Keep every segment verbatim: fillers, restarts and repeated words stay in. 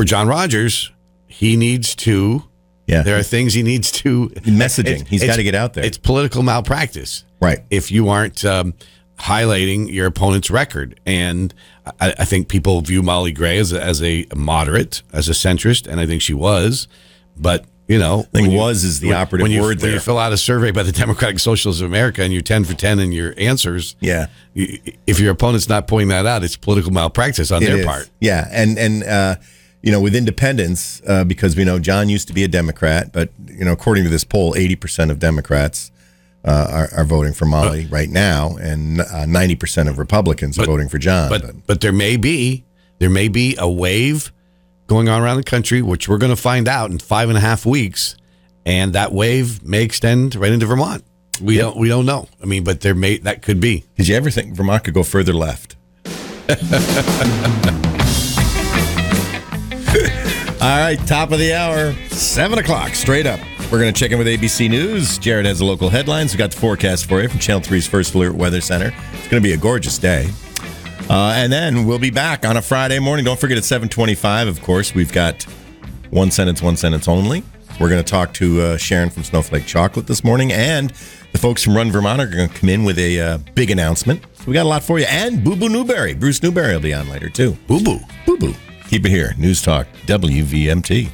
for John Rogers, he needs to. Yeah. There are things he needs to. Messaging. He's got to get out there. It's political malpractice. Right. If you aren't um, highlighting your opponent's record. And I, I think people view Molly Gray as a, as a moderate, as a centrist, and I think she was. But, you know. I think you, was is the when, operative when you, word there. When you fill out a survey by the Democratic Socialists of America and you're ten for ten in your answers. Yeah. You, if your opponent's not pointing that out, it's political malpractice on It their is. part. Yeah. And, and uh, you know, with independents, uh, because we know John used to be a Democrat, but, you know, according to this poll, eighty percent of Democrats uh, are, are voting for Molly right now, and uh, ninety percent of Republicans but, are voting for John. But, but but there may be there may be a wave going on around the country, which we're going to find out in five and a half weeks, and that wave may extend right into Vermont. We Yep. don't we don't know. I mean, but there may that could be. Did you ever think Vermont could go further left? All right, top of the hour, seven o'clock, straight up. We're going to check in with A B C News. Jared has the local headlines. We got the forecast for you from Channel three's First Alert Weather Center. It's going to be a gorgeous day. Uh, and then we'll be back on a Friday morning. Don't forget at seven twenty-five, of course, we've got One Sentence, One Sentence Only. We're going to talk to uh, Sharon from Snowflake Chocolate this morning. And the folks from Run Vermont are going to come in with a uh, big announcement. So we got a lot for you. And Boo Boo Newberry. Bruce Newberry will be on later, too. Boo boo. Boo Boo. Keep it here. News Talk, W V M T.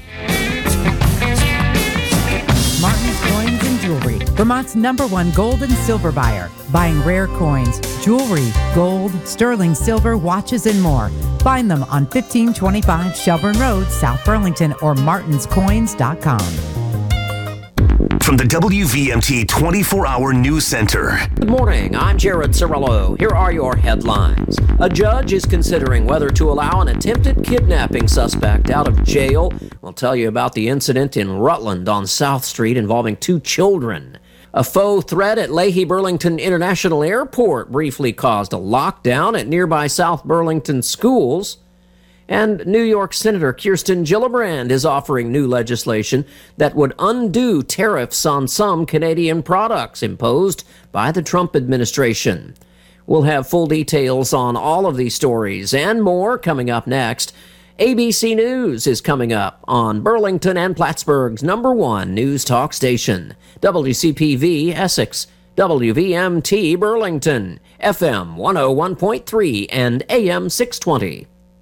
Martin's Coins and Jewelry, Vermont's number one gold and silver buyer. Buying rare coins, jewelry, gold, sterling silver, watches, and more. Find them on fifteen twenty-five Shelburne Road, South Burlington, or martins coins dot com. From the W V M T twenty-four hour News Center. Good morning, I'm Jared Cirillo. Here are your headlines. A judge is considering whether to allow an attempted kidnapping suspect out of jail. We'll tell you about the incident in Rutland on South Street involving two children. A faux threat at Leahy Burlington International Airport briefly caused a lockdown at nearby South Burlington schools. And New York Senator Kirsten Gillibrand is offering new legislation that would undo tariffs on some Canadian products imposed by the Trump administration. We'll have full details on all of these stories and more coming up next. A B C News is coming up on Burlington and Plattsburgh's number one news talk station, W C P V Essex, W V M T Burlington, F M one oh one point three and A M six twenty.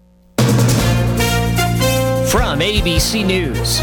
From A B C News,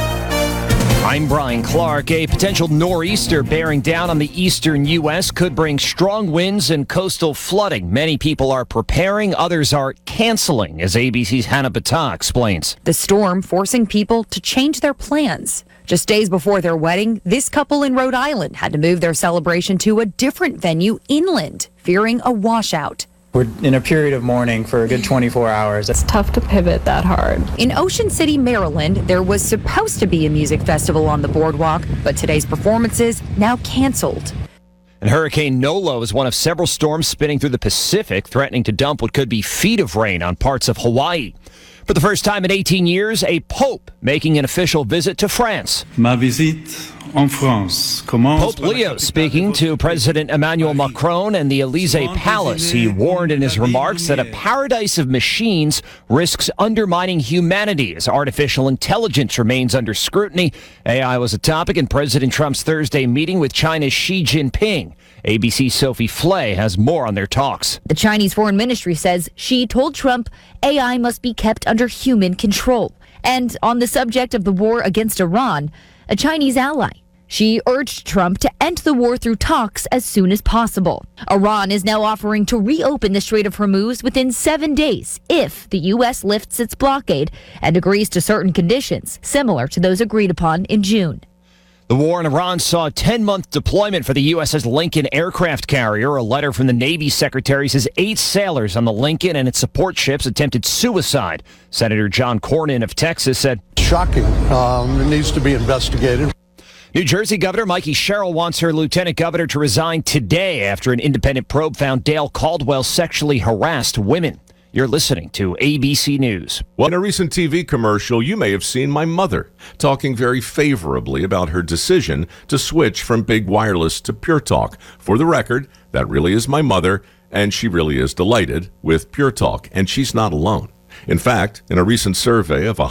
I'm Brian Clark. A potential nor'easter bearing down on the eastern U S could bring strong winds and coastal flooding. Many people are preparing, others are canceling, as A B C's Hannah Battah explains. The storm forcing people to change their plans. Just days before their wedding, this couple in Rhode Island had to move their celebration to a different venue inland, fearing a washout. We're in a period of mourning for a good twenty-four hours. It's tough to pivot that hard. In Ocean City, Maryland, there was supposed to be a music festival on the boardwalk, but today's performances now canceled. And Hurricane Nolo is one of several storms spinning through the Pacific, threatening to dump what could be feet of rain on parts of Hawaii. For the first time in eighteen years, a pope making an official visit to France. Ma visite en France commence. Pope Leo speaking to President Emmanuel Macron and the Elysee Palace. He warned in his remarks that a paradise of machines risks undermining humanity as artificial intelligence remains under scrutiny. A I was a topic in President Trump's Thursday meeting with China's Xi Jinping. A B C's Sophie Flay has more on their talks. The Chinese Foreign Ministry says Xi told Trump A I must be kept under human control. And on the subject of the war against Iran, a Chinese ally, Xi urged Trump to end the war through talks as soon as possible. Iran is now offering to reopen the Strait of Hormuz within seven days if the U S lifts its blockade and agrees to certain conditions similar to those agreed upon in June. The war in Iran saw a ten-month deployment for the U S S Lincoln aircraft carrier. A letter from the Navy Secretary says eight sailors on the Lincoln and its support ships attempted suicide. Senator John Cornyn of Texas said, "Shocking. Um, it needs to be investigated." New Jersey Governor Mikey Sherrill wants her lieutenant governor to resign today after an independent probe found Dale Caldwell sexually harassed women. You're listening to A B C News. Well, in a recent T V commercial, you may have seen my mother talking very favorably about her decision to switch from Big Wireless to Pure Talk. For the record, that really is my mother, and she really is delighted with Pure Talk, and she's not alone. In fact, in a recent survey of a